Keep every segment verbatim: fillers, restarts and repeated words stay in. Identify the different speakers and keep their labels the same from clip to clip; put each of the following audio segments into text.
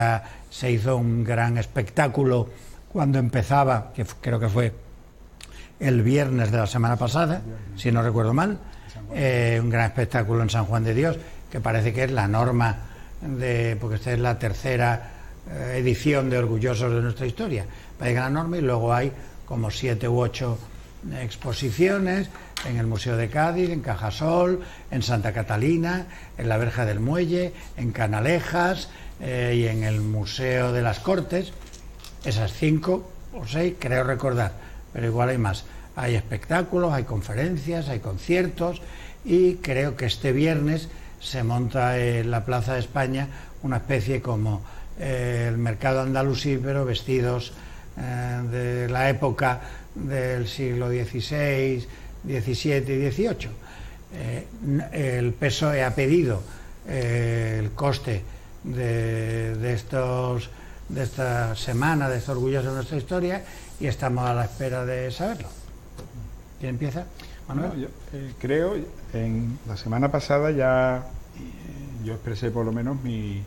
Speaker 1: Se hizo un gran espectáculo cuando empezaba, que creo que fue el viernes de la semana pasada, si no recuerdo mal, eh, un gran espectáculo en San Juan de Dios, que parece que es la norma, de, porque esta es la tercera eh, edición de Orgullosos de nuestra historia, parece que es la norma, y luego hay como siete u ocho exposiciones en el Museo de Cádiz, en Cajasol, en Santa Catalina, en la Verja del Muelle, en Canalejas eh, y en el Museo de las Cortes. Esas cinco o seis creo recordar, pero igual hay más. Hay espectáculos, hay conferencias, hay conciertos, y creo que este viernes se monta en la Plaza de España una especie como eh, el mercado andalusí, pero vestidos eh, de la época del siglo dieciséis, diecisiete y dieciocho. Eh, el P S O E ha pedido eh, el coste de, de estos de esta semana, de estos Orgullosos de nuestra historia, y estamos a la espera de saberlo. ¿Quién empieza? Manuel.
Speaker 2: No, yo, eh, creo, en la semana pasada ya eh, yo expresé por lo menos mi,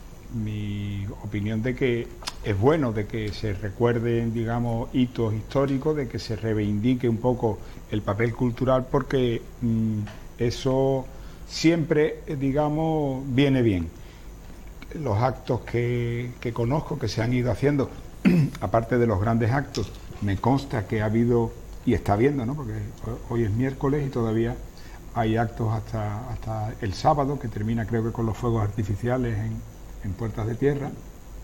Speaker 2: mi opinión de que es bueno de que se recuerden, digamos, hitos históricos, de que se reivindique un poco el papel cultural, porque mmm, eso siempre, digamos, viene bien. Los actos que, que conozco, que se han ido haciendo, aparte de los grandes actos, me consta que ha habido, y está habiendo, ¿no?, porque hoy es miércoles y todavía hay actos hasta, hasta el sábado, que termina creo que con los fuegos artificiales en, en Puertas de Tierra.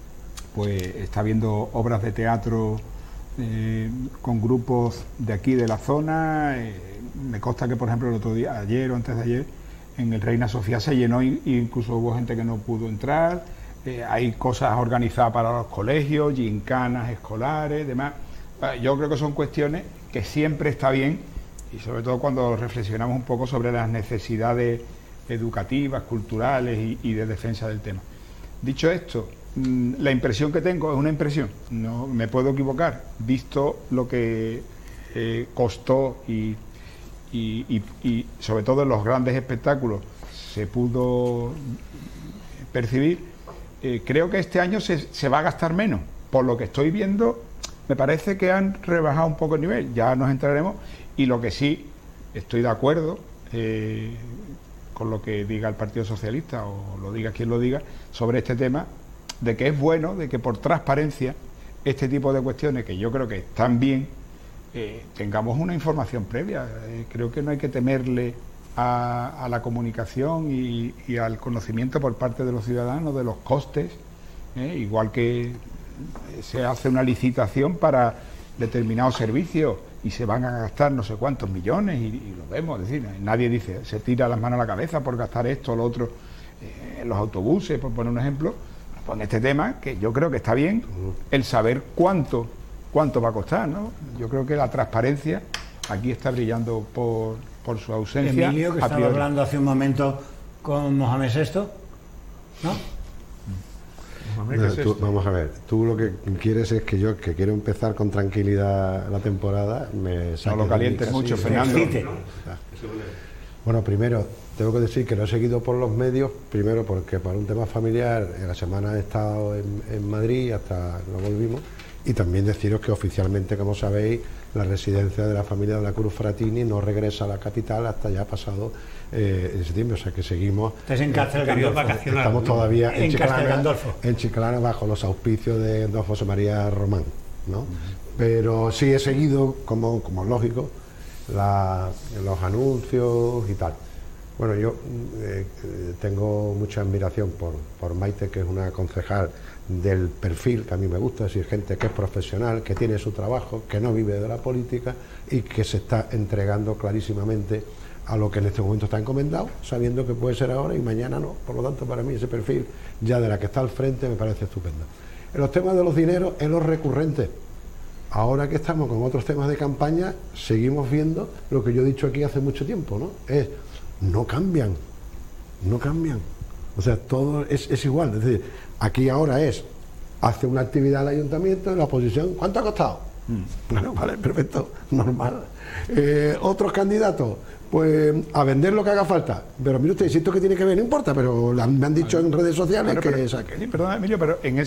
Speaker 2: Pues está habiendo obras de teatro eh, con grupos de aquí de la zona. Eh, me consta que, por ejemplo, el otro día, ayer o antes de ayer, en el Reina Sofía se llenó, e incluso hubo gente que no pudo entrar. Eh, hay cosas organizadas para los colegios, gincanas escolares, demás. Yo creo que son cuestiones que siempre está bien, y sobre todo cuando reflexionamos un poco sobre las necesidades educativas, culturales y, y de defensa del tema. Dicho esto, la impresión que tengo es una impresión, no me puedo equivocar, visto lo que eh, costó y, y, y, y sobre todo en los grandes espectáculos se pudo percibir. Eh, creo que este año se, se va a gastar menos. Por lo que estoy viendo, me parece que han rebajado un poco el nivel, ya nos entraremos, y lo que sí estoy de acuerdo eh, con lo que diga el Partido Socialista, o lo diga quien lo diga, sobre este tema, de que es bueno, de que por transparencia este tipo de cuestiones, que yo creo que están bien, eh, tengamos una información previa. Eh, creo que no hay que temerle a, a la comunicación y, y al conocimiento por parte de los ciudadanos de los costes, eh, igual que se hace una licitación para determinados servicios y se van a gastar no sé cuántos millones, y, y lo vemos, es decir, nadie dice, se tira las manos a la cabeza por gastar esto o lo otro, eh, en los autobuses, por poner un ejemplo. Con este tema, que yo creo que está bien el saber cuánto cuánto va a costar, ¿no? Yo creo que la transparencia aquí está brillando por, por su ausencia.
Speaker 1: Emilio, que estaba hablando hace un momento con Mohamed sexto, ¿no?
Speaker 3: No, tú, vamos a ver, tú lo que quieres es que yo, que quiero empezar con tranquilidad la temporada, me saque.
Speaker 2: No lo calientes mucho, Fernando.
Speaker 3: Bueno, primero, tengo que decir que lo he seguido por los medios, primero porque por un tema familiar, en la semana he estado en, en Madrid, hasta no volvimos, y también deciros que oficialmente, como sabéis, la residencia de la familia de la Cruz Fratini no regresa a la capital hasta ya pasado eh, en septiembre, o sea que seguimos...
Speaker 1: Estás en Castel Gandolfo.
Speaker 3: Estamos todavía en, en Chiclana, en Chiclana bajo los auspicios de don José María Román, ¿no? Uh-huh. Pero sí he seguido, como, como es lógico, la, los anuncios y tal. Bueno, yo eh, tengo mucha admiración por, por Maite, que es una concejal del perfil que a mí me gusta, es decir, gente que es profesional, que tiene su trabajo, que no vive de la política y que se está entregando clarísimamente a lo que en este momento está encomendado, sabiendo que puede ser ahora y mañana no. Por lo tanto, para mí ese perfil ya de la que está al frente me parece estupendo. En los temas de los dineros, es lo recurrente. Ahora que estamos con otros temas de campaña, seguimos viendo lo que yo he dicho aquí hace mucho tiempo, ¿no? Es, no cambian, no cambian. O sea, todo es, es igual. Es decir, aquí ahora es, hace una actividad el ayuntamiento, en la oposición, ¿cuánto ha costado? Mm. Bueno, vale, perfecto, normal. Eh, otros candidatos, pues a vender lo que haga falta. Pero mire usted, si esto que tiene que ver, no importa, pero me han dicho en redes sociales
Speaker 2: pero,
Speaker 3: que
Speaker 2: pero,
Speaker 3: saque.
Speaker 2: Sí, perdón, Emilio, pero en